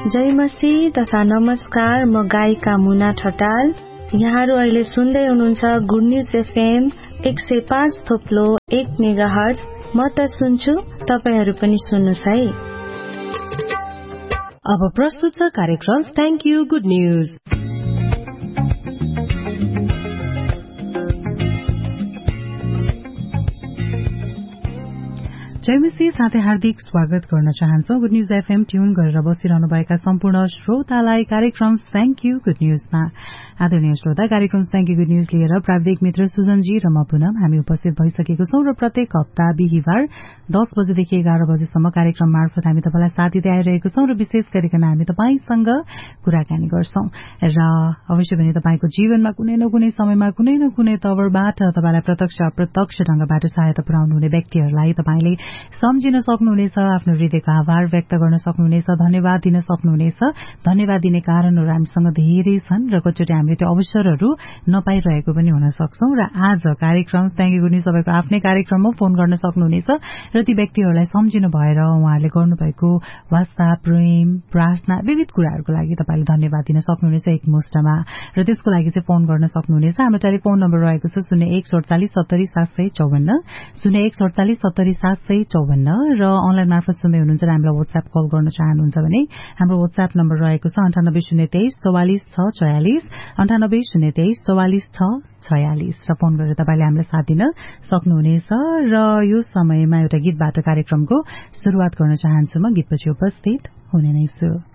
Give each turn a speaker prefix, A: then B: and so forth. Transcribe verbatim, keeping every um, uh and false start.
A: जय मसीह तथा नमस्कार। म गायिका मुना ठटाल। यहाँहरू अहिले सुन्दै हुनुहुन्छ गुड न्यूज एफएम एक सय पाँच थोप्लो एक मेगा हर्ज। म त सुन्छु, तपाईहरू पनि सुन्नुहोस् है।
B: अब प्रस्तुत छ कार्यक्रम थ्याङ्क यू गुड न्यूज। जयमसी साथै हार्दिक स्वागत गर्न चाहन्छौ गुड न्यूज एफएम ट्यून गरेर बसिरहनु भएका सम्पूर्ण श्रोतालाई कार्यक्रम थ्याङ्क यू गुड न्यूजमा। आदरणीय श्रोता, कार्यक्रम थ्याङ्क यू गुड न्यूज लिएर प्राविधिक मित्र सुजनजी र म पुनम हामी उपस्थित भइसकेको छौं र प्रत्येक हप्ता बिहिबार दस बजेदेखि एघार बजेसम्म कार्यक्रम मार्फत हामी तपाईलाई साथ दिँदै आइरहेको छौं र विशेष गरिकन हामी तपाईसँग कुराकानी गर्छौं र अवश्य पनि तपाईको जीवनमा कुनै न कुनै समयमा कुनै न कुनै तवरबाट तपाईलाई प्रत्यक्ष अप्रत्यक्ष ढंगबाट सहायता पुर्याउनु हुने व्यक्तिहरूलाई तपाईले सम्झिन सक्नुहुनेछ, आफ्नो हृदयको आभार व्यक्त गर्न सक्नुहुनेछ, धन्यवाद दिन सक्नुहुनेछ। धन्यवाद दिने कारणहरू हामीसँग धेरै छन् र कतिचोटि हामीले त्यो अवसरहरू नपाइरहेको पनि हुन सक्छौं र आज कार्यक्रम थ्याङ्क यू गुड न्यूज सबैको आफ्नै कार्यक्रममा फोन गर्न सक्नुहुनेछ र ती व्यक्तिहरूलाई सम्झिनु भएर उहाँहरूले गर्नुभएको वास्ता, प्रेम, प्रार्थना, विविध कुराहरूको लागि तपाईले धन्यवाद दिन सक्नुहुनेछ एकमुष्टमा र त्यसको लागि चाहिँ फोन गर्न सक्नुहुनेछ। हाम्रो टेलिफोन नम्बर रहेको छ शून्य एक सडचालिस सत्तरी सात सय चौवन्न शून्य एक सडचालिस सत्तरी सात सय चौवन्न र अनलाइन मार्फत सुन्दै हुनुहुन्छ र हामीलाई व्हाट्सएप कल गर्न चाहनुहुन्छ भने हाम्रो व्हाट्सएप नम्बर रहेको छ अन्ठानब्बे शून्य तेइस चौवालिस छ छयालिस अन्ठानब्बे शून्य तेइस चौवालिस छ छयालिस र फोन गरेर तपाईले हामीलाई साथ दिन सक्नुहुनेछ। र यो समयमा एउटा गीतबाट कार्यक्रमको शुरूआत गर्न चाहन्छु। म गीतपछि उपस्थित हुने नै छु।